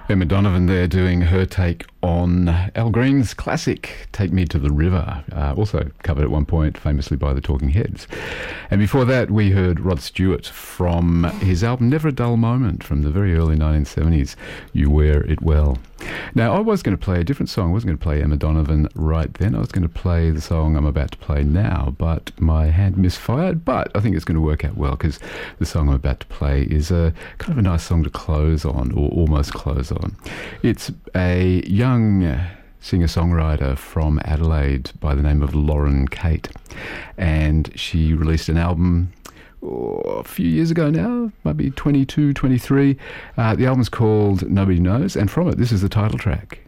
Emma Donovan there doing her take on Al Green's classic Take Me to the River, also covered at one point famously by the Talking Heads. And before that we heard Rod Stewart from his album Never a Dull Moment from the very early 1970s, You Wear It Well. Now I was going to play a different song. I wasn't going to play Emma Donovan right then. I was going to play the song I'm about to play now, but my hand misfired. But I think it's going to work out well because the song I'm about to play is a kind of a nice song to close on, or almost close on. It's a young singer-songwriter from Adelaide by the name of Lauren Kate, and she released an album a few years ago now, maybe 22, 23. The album's called Nobody Knows, and from it, this is the title track.